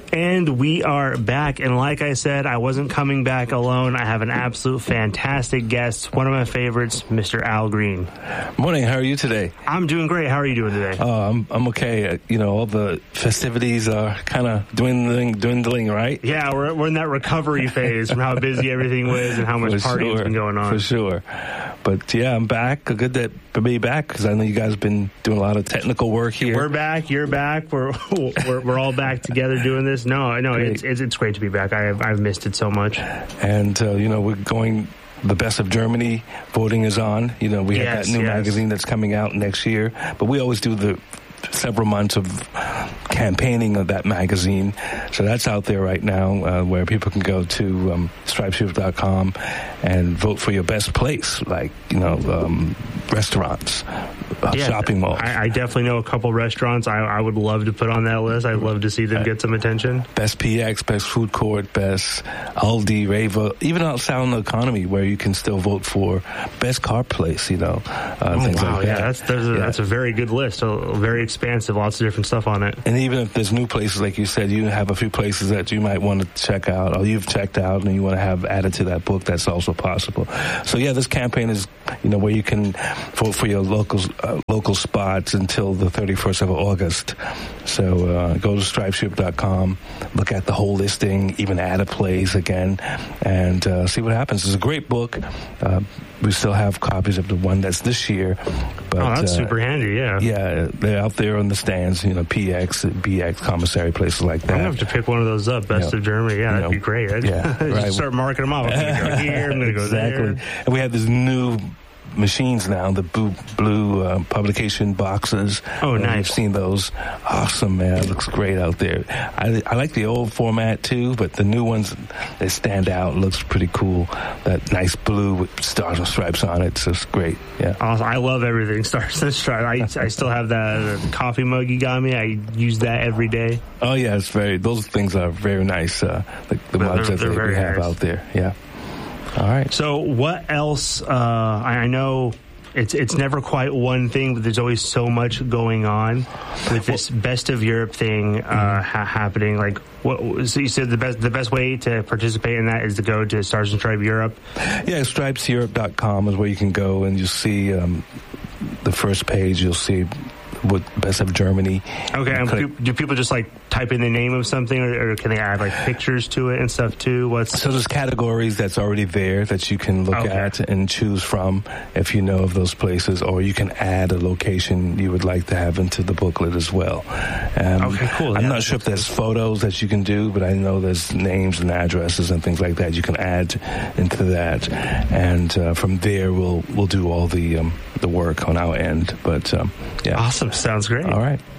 And we are back. And like I said, I wasn't coming back alone. I have an absolute fantastic guest, one of my favorites, Mr. Al Green. Morning. How are you today? I'm doing great. How are you doing today? I'm okay. All the festivities are kind of dwindling, right? Yeah, we're in that recovery phase from how busy everything was and how much partying's been going on. For sure. But yeah, I'm back. Good to be back because I know you guys have been doing a lot of technical work here. We're back. You're back. We're all back together doing this. No, it's great to be back. I've missed it so much. And we're going. The Best of Germany voting is on. We have that new magazine that's coming out next year. But we always do the several months of campaigning of that magazine. So that's out there right now where people can go to stripeseurope.com and vote for your best place, like, restaurants, shopping malls. I definitely know a couple restaurants I would love to put on that list. I'd love to see them get some attention. Best PX, best food court, best Aldi, Reva, even outside in the economy where you can still vote for best car place, things like that. Yeah, that's a very good list. Very expansive, lots of different stuff on it. And even if there's new places, like you said, you have a few places that you might want to check out or you've checked out and you want to have added to that book, that's also possible. So yeah, this campaign is, where you can vote for your local spots until the 31st of August. So go to stripeseurope.com, look at the whole listing, even add a place again, and see what happens. It's a great book. We still have copies of the one that's this year. But, that's super handy, yeah. Yeah, they're out there on the stands, PX, BX, commissary, places like that. I'm going to have to pick one of those up, Best of Germany. Yeah, that'd be great. Just start marking them off. I'm going to go here, I'm going to go there. And we have this new machines now, the blue publication boxes. Oh, nice. You've seen those. Awesome, man. It looks great out there. I like the old format, too, but the new ones, they stand out. It looks pretty cool. That nice blue with stars and stripes on it. So it's great. Yeah. Awesome. I love everything stars and stripes. I still have that coffee mug you got me. I use that every day. Oh, yeah. Those things are very nice. The mugs that we have out there. Yeah. All right. So what else? I know it's never quite one thing, but there's always so much going on with this Best of Europe thing happening. Like, so you said the best way to participate in that is to go to Stars and Stripes Europe? Yeah, stripeseurope.com is where you can go, and you'll see the first page. You'll see what Best of Germany. Okay, and do people just type in the name of something, or can they add pictures to it and stuff too? So there's categories that's already there that you can look at and choose from if you know of those places, or you can add a location you would like to have into the booklet as well. Okay, cool. I'm not sure if there's photos that you can do, but I know there's names and addresses and things like that you can add into that, and from there we'll do all the work on our end. But yeah, awesome. Sounds great. All right.